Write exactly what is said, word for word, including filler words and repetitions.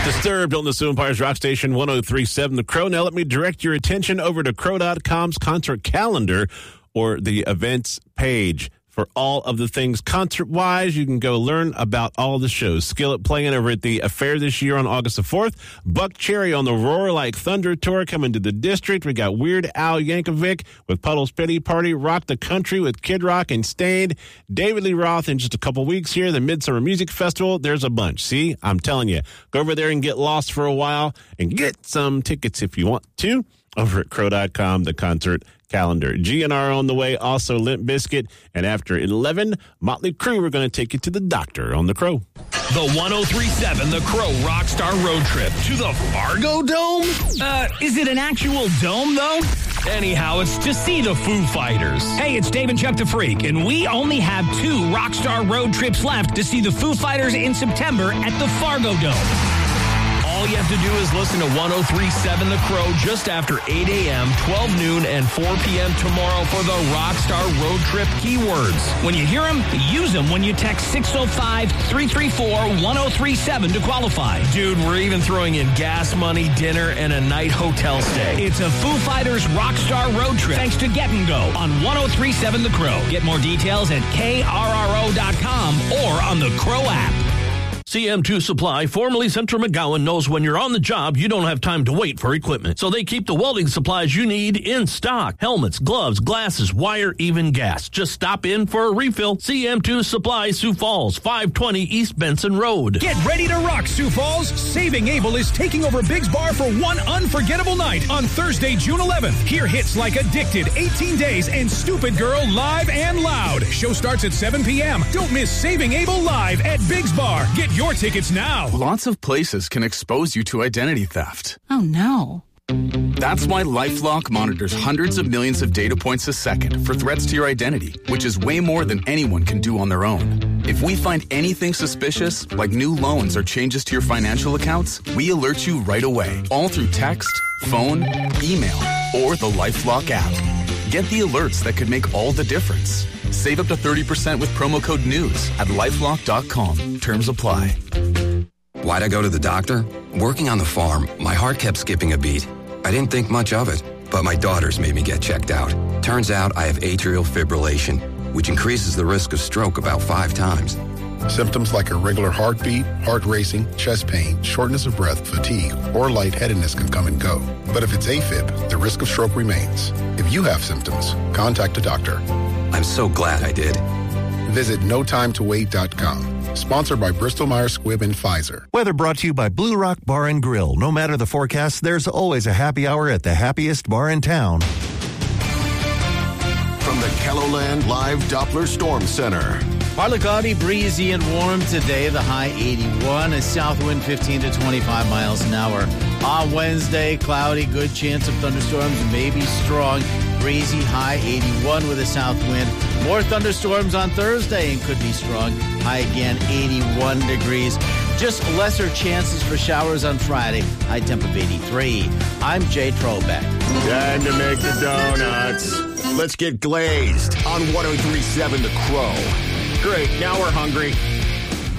Disturbed on the Sioux Empires Rock Station one oh three point seven The Crow. Now let me direct your attention over to crow dot com's concert calendar or the events page. For all of the things concert-wise, you can go learn about all the shows. Skillet playing over at the Affair this year on August the fourth. Buck Cherry on the Roar Like Thunder Tour coming to the District. We got Weird Al Yankovic with Puddle's Pity Party. Rock the Country with Kid Rock and Staind. David Lee Roth in just a couple weeks here. The Midsummer Music Festival. There's a bunch. See, I'm telling you. Go over there and get lost for a while and get some tickets if you want to over at crow dot com, the concert calendar. G N R on the way, also Limp Bizkit. And after eleven, Motley Crue, we're going to take you to the doctor on The Crow. The one oh three point seven The Crow Rockstar Road Trip to the Fargo Dome? Uh, is it an actual dome, though? Anyhow, it's to see the Foo Fighters. Hey, it's Dave and Chuck the Freak, and we only have two Rockstar Road Trips left to see the Foo Fighters in September at the Fargo Dome. All you have to do is listen to one oh three point seven The Crow just after eight a.m., twelve noon, and four p.m. tomorrow for the Rockstar Road Trip keywords. When you hear them, use them when you text six oh five, three three four, one oh three seven to qualify. Dude, we're even throwing in gas money, dinner, and a night hotel stay. It's a Foo Fighters Rockstar Road Trip thanks to Get and Go on one oh three point seven The Crow. Get more details at K R R O dot com or on the Crow app. C M two Supply, formerly Central McGowan, knows when you're on the job, you don't have time to wait for equipment. So they keep the welding supplies you need in stock. Helmets, gloves, glasses, wire, even gas. Just stop in for a refill. C M two Supply, Sioux Falls, five twenty East Benson Road. Get ready to rock, Sioux Falls. Saving Abel is taking over Biggs Bar for one unforgettable night on Thursday, June eleventh. Hear hits like Addicted, eighteen days, and Stupid Girl live and loud. Show starts at seven p.m. Don't miss Saving Abel live at Biggs Bar. Get your Your tickets now. Lots of places can expose you to identity theft. Oh, no. That's why LifeLock monitors hundreds of millions of data points a second for threats to your identity, which is way more than anyone can do on their own. If we find anything suspicious, like new loans or changes to your financial accounts, we alert you right away, all through text, phone, email, or the LifeLock app. Get the alerts that could make all the difference. Save up to thirty percent with promo code NEWS at lifelock dot com. Terms apply. Why'd I go to the doctor? Working on the farm, my heart kept skipping a beat. I didn't think much of it, but my daughters made me get checked out. Turns out I have atrial fibrillation, which increases the risk of stroke about five times. Symptoms like irregular heartbeat, heart racing, chest pain, shortness of breath, fatigue, or lightheadedness can come and go. But if it's AFib, the risk of stroke remains. If you have symptoms, contact a doctor. I'm so glad I did. Visit no time to wait dot com. Sponsored by Bristol Myers Squibb and Pfizer. Weather brought to you by Blue Rock Bar and Grill. No matter the forecast, there's always a happy hour at the happiest bar in town. From the KELOLAND Live Doppler Storm Center. Partly cloudy, breezy, and warm today. The high eighty-one, a south wind fifteen to twenty-five miles an hour. On Wednesday, cloudy, good chance of thunderstorms, maybe strong. Breezy, high eighty-one with a south wind. More thunderstorms on Thursday and could be strong. High again, eighty-one degrees. Just lesser chances for showers on Friday. High temp of eighty-three. I'm Jay Trobeck. Time to make the donuts. Let's get glazed on one oh three point seven The Crow. Great, now we're hungry.